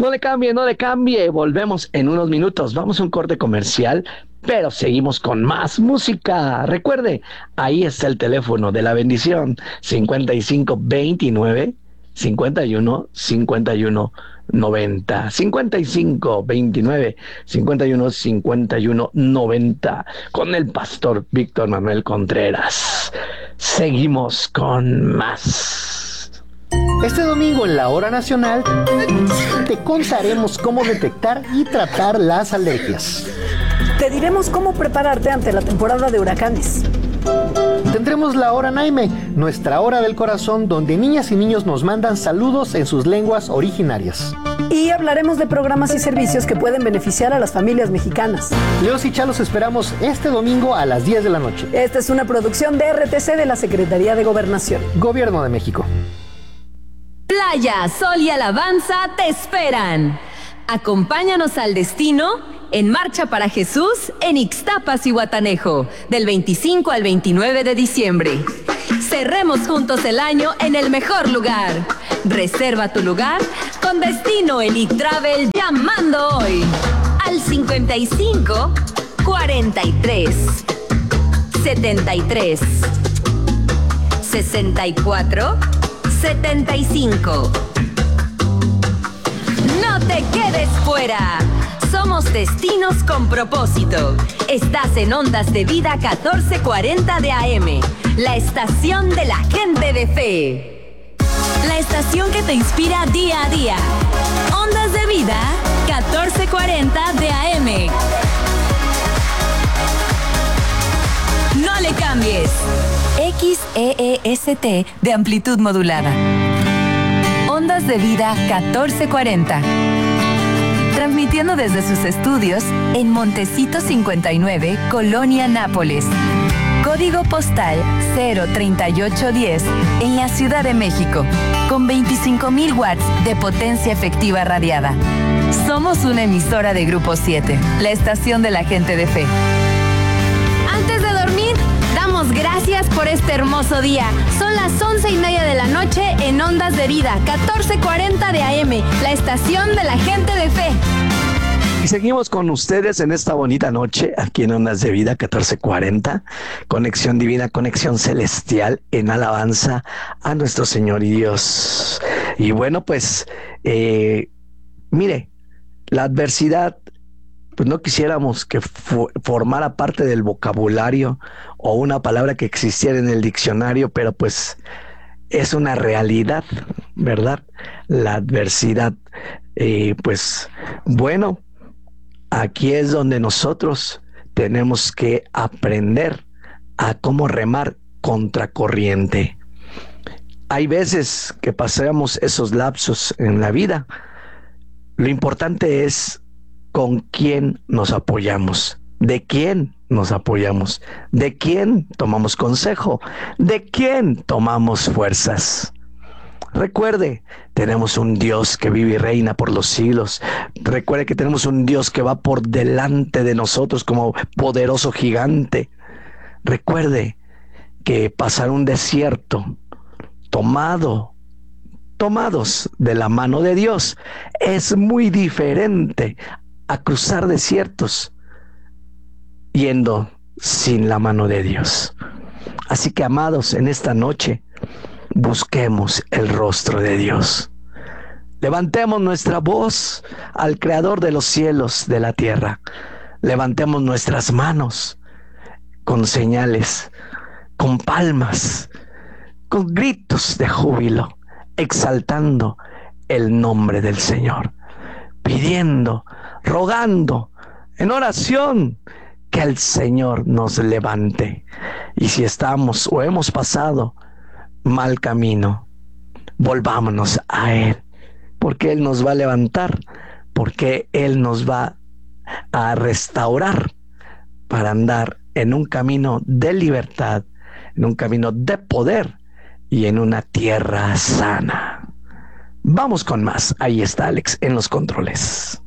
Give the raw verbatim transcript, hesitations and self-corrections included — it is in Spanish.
No le cambie, no le cambie. Volvemos en unos minutos. Vamos a un corte comercial, pero seguimos con más música. Recuerde, ahí está el teléfono de la bendición: cincuenta y cinco veintinueve cincuenta y uno cincuenta y uno noventa. cincuenta y cinco veintinueve cincuenta y uno cincuenta y uno noventa, con el pastor Víctor Manuel Contreras. Seguimos con más. Este domingo en la Hora Nacional te contaremos cómo detectar y tratar las alergias. Te diremos cómo prepararte ante la temporada de huracanes. Tendremos la Hora Naime, nuestra hora del corazón, donde niñas y niños nos mandan saludos en sus lenguas originarias. Y hablaremos de programas y servicios que pueden beneficiar a las familias mexicanas. Leos y Chalos esperamos este domingo a las diez de la noche. Esta es una producción de R T C de la Secretaría de Gobernación. Gobierno de México. Playa, sol y alabanza te esperan. Acompáñanos al destino en Marcha para Jesús en Ixtapas y Guatanejo, del veinticinco al veintinueve de diciembre. Cerremos juntos el año en el mejor lugar. Reserva tu lugar con Destino Elite Travel llamando hoy al cincuenta y cinco cuarenta y tres setenta y tres sesenta y cuatro setenta y cinco. No te quedes fuera. Somos Destinos con Propósito. Estás en Ondas de Vida catorce cuarenta de A M, la estación de la gente de fe. La estación que te inspira día a día. Ondas de Vida catorce cuarenta de A M. No le cambies. X E E S T de amplitud modulada. Ondas de Vida catorce cuarenta. Transmitiendo desde sus estudios en Montecito cincuenta y nueve, Colonia Nápoles. Código postal cero treinta y ocho diez en la Ciudad de México, con veinticinco mil watts de potencia efectiva radiada. Somos una emisora de Grupo siete, la estación de la gente de fe. Antes de dormir, damos gracias por este hermoso día. Son las once y media de la noche en Ondas de Vida, catorce cuarenta de A M, la estación de la gente de fe. Y seguimos con ustedes en esta bonita noche, aquí en Ondas de Vida catorce cuarenta, conexión divina, conexión celestial, en alabanza a nuestro Señor y Dios. Y bueno, pues, eh, mire, la adversidad, pues no quisiéramos que fu- formara parte del vocabulario o una palabra que existiera en el diccionario, pero pues es una realidad, ¿verdad? La adversidad. Eh, pues bueno, aquí es donde nosotros tenemos que aprender a cómo remar contracorriente. Hay veces que pasamos esos lapsos en la vida. Lo importante es con quién nos apoyamos, de quién nos apoyamos, de quién tomamos consejo, de quién tomamos fuerzas. Recuerde, tenemos un Dios que vive y reina por los siglos. Recuerde que tenemos un Dios que va por delante de nosotros como poderoso gigante. Recuerde que pasar un desierto tomado, tomados de la mano de Dios, es muy diferente a cruzar desiertos yendo sin la mano de Dios. Así que, amados, en esta noche busquemos el rostro de Dios. Levantemos nuestra voz al Creador de los cielos, de la tierra. Levantemos nuestras manos con señales, con palmas, con gritos de júbilo, exaltando el nombre del Señor, pidiendo, rogando, en oración, que el Señor nos levante. Y si estamos o hemos pasado mal camino, volvámonos a Él, porque Él nos va a levantar, porque Él nos va a restaurar para andar en un camino de libertad, en un camino de poder y en una tierra sana. Vamos con más. Ahí está Alex en los controles.